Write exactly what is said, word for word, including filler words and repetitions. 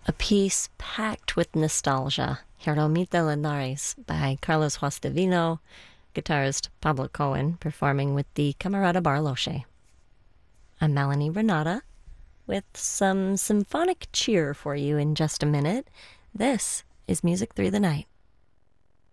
A piece packed with nostalgia, Jeromita Linares by Carlos Huastevino, guitarist Pablo Cohen performing with the Camerata Barloche. I'm Melanie Renata with some symphonic cheer for you in just a minute. This is Music Through the Night.